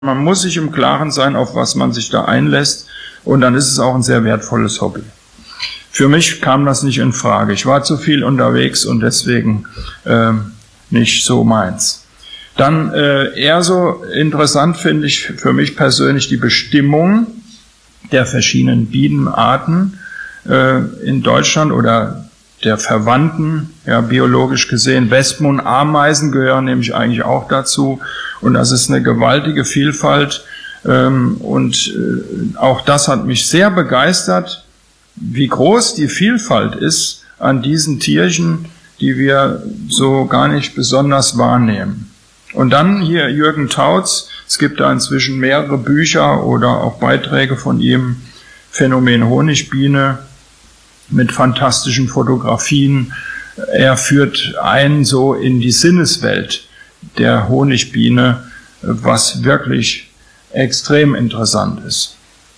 Man muss sich im Klaren sein, auf was man sich da einlässt, und dann ist es auch ein sehr wertvolles Hobby. Für mich kam das nicht in Frage. Ich war zu viel unterwegs und deswegen nicht so meins. Dann eher so interessant finde ich für mich persönlich die Bestimmung der verschiedenen Bienenarten in Deutschland oder der Verwandten, ja, biologisch gesehen. Wespen und Ameisen gehören nämlich eigentlich auch dazu. Und das ist eine gewaltige Vielfalt. Auch das hat mich sehr begeistert, wie groß die Vielfalt ist an diesen Tierchen, die wir so gar nicht besonders wahrnehmen. Und dann hier Jürgen Tautz. Es gibt da inzwischen mehrere Bücher oder auch Beiträge von ihm. Phänomen Honigbiene mit fantastischen Fotografien. Er führt ein so in die Sinneswelt der Honigbiene, was wirklich extrem interessant ist.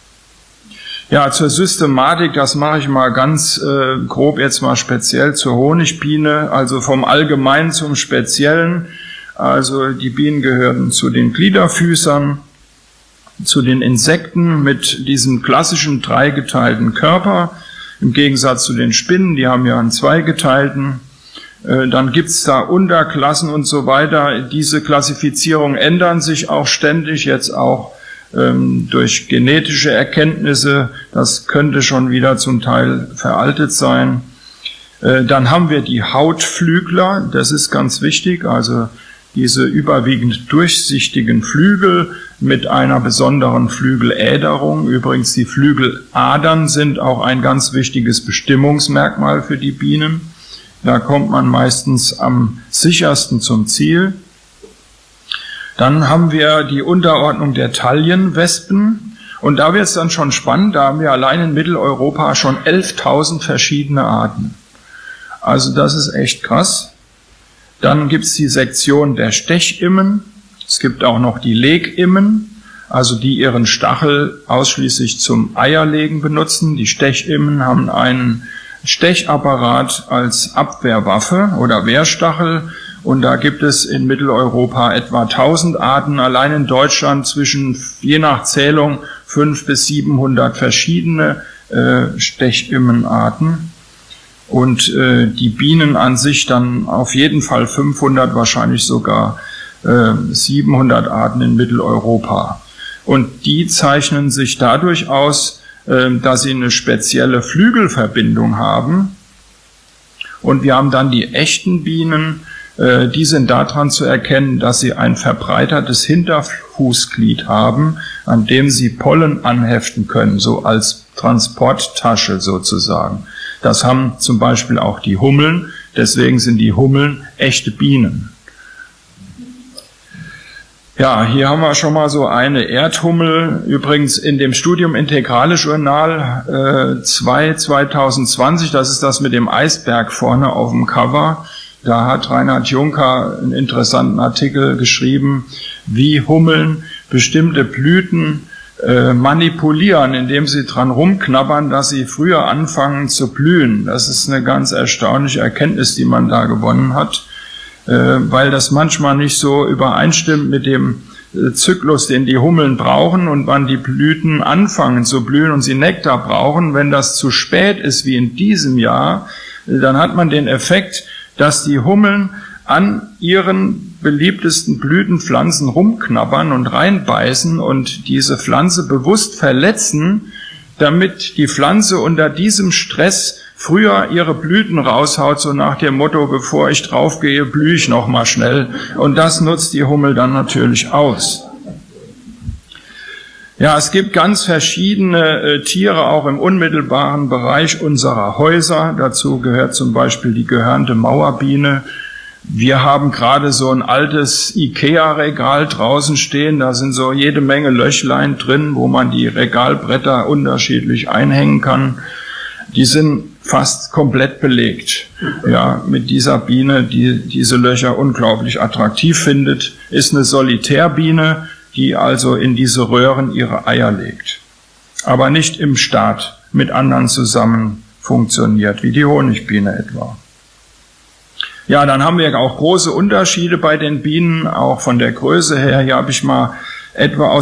Ja, zur Systematik, das mache ich mal ganz grob jetzt mal speziell zur Honigbiene, also vom Allgemeinen zum Speziellen. Also die Bienen gehören zu den Gliederfüßern, zu den Insekten mit diesem klassischen dreigeteilten Körper, im Gegensatz zu den Spinnen, die haben ja einen zweigeteilten. Dann gibt's da Unterklassen und so weiter. Diese Klassifizierungen ändern sich auch ständig, jetzt auch durch genetische Erkenntnisse. Das könnte schon wieder zum Teil veraltet sein. Dann haben wir die Hautflügler, das ist ganz wichtig, also diese überwiegend durchsichtigen Flügel mit einer besonderen Flügeläderung. Übrigens, die Flügeladern sind auch ein ganz wichtiges Bestimmungsmerkmal für die Bienen. Da kommt man meistens am sichersten zum Ziel. Dann haben wir die Unterordnung der Taillenwespen. Und da wird es dann schon spannend. Da haben wir allein in Mitteleuropa schon 11.000 verschiedene Arten. Also das ist echt krass. Dann gibt es die Sektion der Stechimmen. Es gibt auch noch die Legimmen, also die ihren Stachel ausschließlich zum Eierlegen benutzen. Die Stechimmen haben einen Stechapparat als Abwehrwaffe oder Wehrstachel. Und da gibt es in Mitteleuropa etwa 1000 Arten, allein in Deutschland zwischen, je nach Zählung, 500 bis 700 verschiedene Stechimmenarten. Und die Bienen an sich dann auf jeden Fall 500, wahrscheinlich sogar 700 Arten in Mitteleuropa. Und die zeichnen sich dadurch aus, dass sie eine spezielle Flügelverbindung haben. Und wir haben dann die echten Bienen, die sind daran zu erkennen, dass sie ein verbreitertes Hinterfußglied haben, an dem sie Pollen anheften können, so als Transporttasche sozusagen. Das haben zum Beispiel auch die Hummeln, deswegen sind die Hummeln echte Bienen. Ja, hier haben wir schon mal so eine Erdhummel, übrigens in dem Studium Integrale Journal 2020, das ist das mit dem Eisberg vorne auf dem Cover. Da hat Reinhard Juncker einen interessanten Artikel geschrieben, wie Hummeln bestimmte Blüten manipulieren, indem sie dran rumknabbern, dass sie früher anfangen zu blühen. Das ist eine ganz erstaunliche Erkenntnis, die man da gewonnen hat, weil das manchmal nicht so übereinstimmt mit dem Zyklus, den die Hummeln brauchen und wann die Blüten anfangen zu blühen und sie Nektar brauchen. Wenn das zu spät ist, wie in diesem Jahr, dann hat man den Effekt, dass die Hummeln an ihren beliebtesten Blütenpflanzen rumknabbern und reinbeißen und diese Pflanze bewusst verletzen, damit die Pflanze unter diesem Stress früher ihre Blüten raushaut, so nach dem Motto, bevor ich draufgehe, blühe ich noch mal schnell. Und das nutzt die Hummel dann natürlich aus. Ja, es gibt ganz verschiedene Tiere auch im unmittelbaren Bereich unserer Häuser. Dazu gehört zum Beispiel die gehörnte Mauerbiene. Wir haben gerade so ein altes Ikea-Regal draußen stehen, da sind so jede Menge Löchlein drin, wo man die Regalbretter unterschiedlich einhängen kann. Die sind fast komplett belegt. Ja, mit dieser Biene, die diese Löcher unglaublich attraktiv findet, ist eine Solitärbiene, die also in diese Röhren ihre Eier legt. Aber nicht im Staat mit anderen zusammen funktioniert, wie die Honigbiene etwa. Ja, dann haben wir auch große Unterschiede bei den Bienen, auch von der Größe her. Hier habe ich mal etwa